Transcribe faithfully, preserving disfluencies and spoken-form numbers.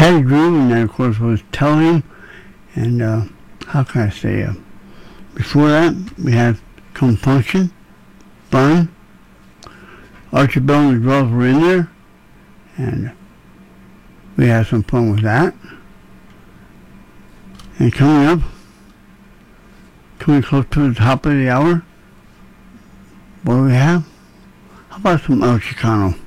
had a groove, and then of course was Tellurium, and uh, how can I say, uh, before that we had Come Function, Burn, Archie Bell and the Drells were in there, and we had some fun with that. And coming up, coming close to the top of the hour, what do we have? How about some El Chicano?